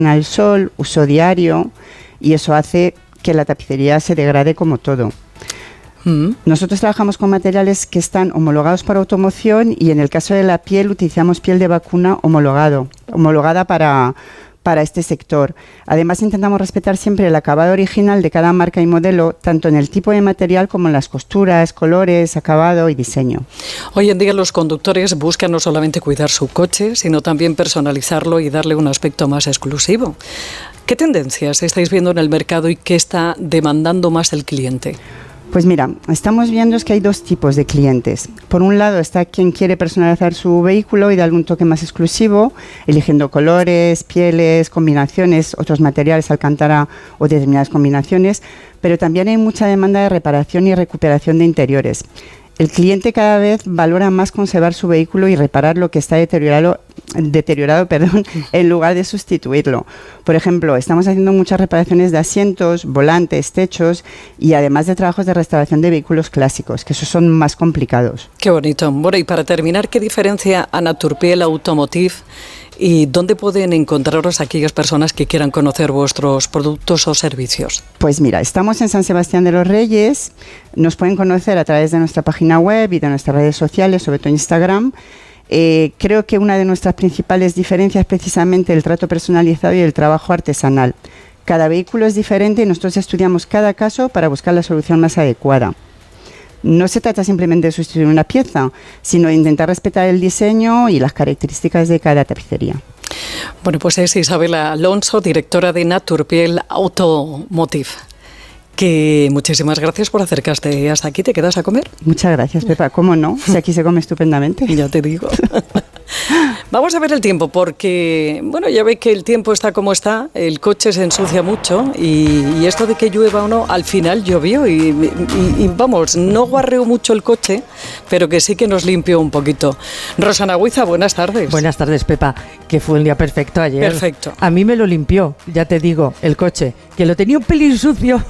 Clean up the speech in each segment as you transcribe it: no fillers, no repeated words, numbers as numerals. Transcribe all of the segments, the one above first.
al sol, uso diario, y eso hace que la tapicería se degrade como todo. Nosotros trabajamos con materiales que están homologados para automoción y en el caso de la piel utilizamos piel de vacuna homologada para este sector. Además intentamos respetar siempre el acabado original de cada marca y modelo, tanto en el tipo de material como en las costuras, colores, acabado y diseño. Hoy en día los conductores buscan no solamente cuidar su coche, sino también personalizarlo y darle un aspecto más exclusivo. ¿Qué tendencias estáis viendo en el mercado y qué está demandando más el cliente? Pues mira, estamos viendo es que hay dos tipos de clientes. Por un lado está quien quiere personalizar su vehículo y darle un toque más exclusivo, eligiendo colores, pieles, combinaciones, otros materiales, alcántara o determinadas combinaciones, pero también hay mucha demanda de reparación y recuperación de interiores. El cliente cada vez valora más conservar su vehículo y reparar lo que está deteriorado, en lugar de sustituirlo. Por ejemplo, estamos haciendo muchas reparaciones de asientos, volantes, techos y además de trabajos de restauración de vehículos clásicos, que esos son más complicados. Qué bonito. Bueno, y para terminar, ¿qué diferencia a Naturpiel Automotive y dónde pueden encontraros aquellas personas que quieran conocer vuestros productos o servicios? Pues mira, estamos en San Sebastián de los Reyes, nos pueden conocer a través de nuestra página web y de nuestras redes sociales, sobre todo Instagram. Creo que una de nuestras principales diferencias es precisamente el trato personalizado y el trabajo artesanal. Cada vehículo es diferente y nosotros estudiamos cada caso para buscar la solución más adecuada. No se trata simplemente de sustituir una pieza, sino de intentar respetar el diseño y las características de cada tapicería. Bueno, pues es Isabela Alonso, directora de Naturpiel Automotive. Que muchísimas gracias por acercarte hasta aquí. ¿Te quedas a comer? Muchas gracias, Pepa. ¿Cómo no? Si aquí se come estupendamente. Ya te digo. Vamos a ver el tiempo, porque, bueno, ya ve que el tiempo está como está, el coche se ensucia mucho y esto de que llueva o no, al final llovió y vamos, no guarreó mucho el coche, pero que sí que nos limpió un poquito. Rosana Huiza, buenas tardes. Buenas tardes, Pepa, que fue un día perfecto ayer. Perfecto. A mí me lo limpió, ya te digo, el coche, que lo tenía un pelín sucio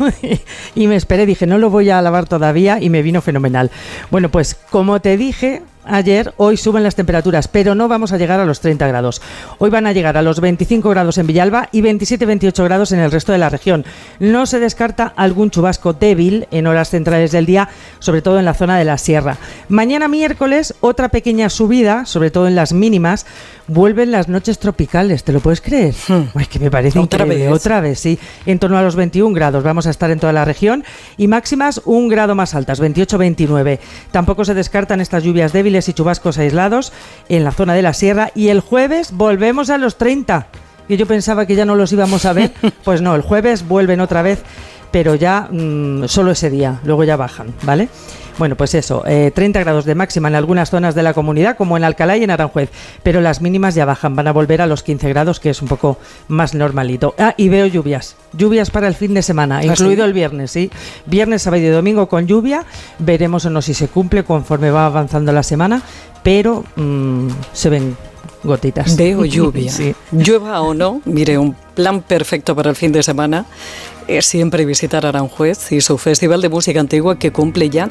y me esperé, dije, no lo voy a lavar todavía y me vino fenomenal. Bueno, pues como te dije ayer, hoy suben las temperaturas, pero no vamos a llegar a los 30 grados. Hoy van a llegar a los 25 grados en Villalba y 27-28 grados en el resto de la región. No se descarta algún chubasco débil en horas centrales del día, sobre todo en la zona de la sierra. Mañana miércoles, otra pequeña subida, sobre todo en las mínimas. Vuelven las noches tropicales, ¿te lo puedes creer? Es que me parece increíble. Otra vez, sí. En torno a los 21 grados vamos a estar en toda la región y máximas un grado más altas, 28-29. Tampoco se descartan estas lluvias débiles y chubascos aislados en la zona de la sierra y el jueves volvemos a los 30. Que yo pensaba que ya no los íbamos a ver, pues no, el jueves vuelven otra vez, pero ya solo ese día, luego ya bajan, ¿vale? Bueno, pues eso, 30 grados de máxima en algunas zonas de la comunidad, como en Alcalá y en Aranjuez, pero las mínimas ya bajan, van a volver a los 15 grados, que es un poco más normalito. Ah, y veo lluvias para el fin de semana, incluido el viernes, ¿sí? Viernes, sábado y domingo con lluvia, veremos o no si se cumple conforme va avanzando la semana, pero se ven gotitas. Veo lluvia. Sí. Llueva o no, mire, un plan perfecto para el fin de semana es siempre visitar Aranjuez y su Festival de Música Antigua, que cumple ya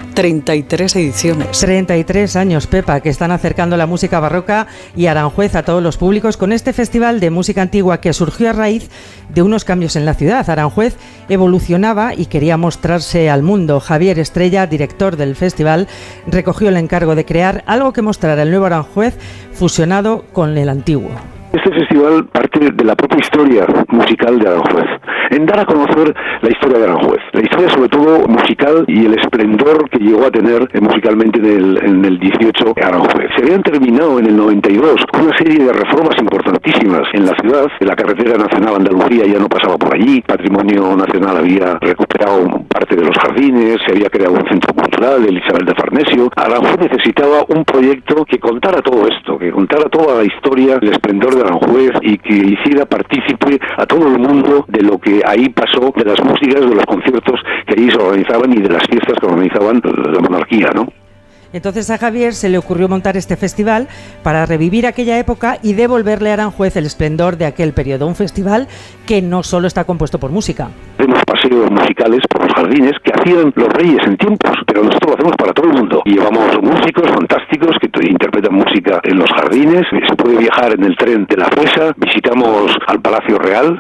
33 ediciones. 33 años, Pepa, que están acercando la música barroca y Aranjuez a todos los públicos con este Festival de Música Antigua que surgió a raíz de unos cambios en la ciudad. Aranjuez evolucionaba y quería mostrarse al mundo. Javier Estrella, director del festival, recogió el encargo de crear algo que mostrara el nuevo Aranjuez fusionado con el antiguo. Este festival parte de la propia historia musical de Aranjuez, en dar a conocer la historia de Aranjuez, la historia sobre todo musical y el esplendor que llegó a tener musicalmente en el 18 Aranjuez. Se habían terminado en el 92 una serie de reformas importantísimas en la ciudad. La carretera nacional Andalucía ya no pasaba por allí, Patrimonio Nacional había recuperado parte de los jardines, se había creado un centro cultural, el Isabel de Farnesio. Aranjuez necesitaba un proyecto que contara todo esto, que contara toda la historia, el esplendor de Aranjuez y que hiciera partícipe a todo el mundo de lo que ahí pasó, de las músicas, de los conciertos que ahí se organizaban y de las fiestas que organizaban la monarquía, ¿no? Entonces a Javier se le ocurrió montar este festival para revivir aquella época y devolverle a Aranjuez el esplendor de aquel periodo. Un festival que no solo está compuesto por música. Tenemos paseos musicales por los jardines que hacían los reyes en tiempos, pero nosotros lo hacemos para todo el mundo. Y llevamos músicos fantásticos que interpretan música en los jardines, se puede viajar en el tren de la Fuesa, visitamos al Palacio Real,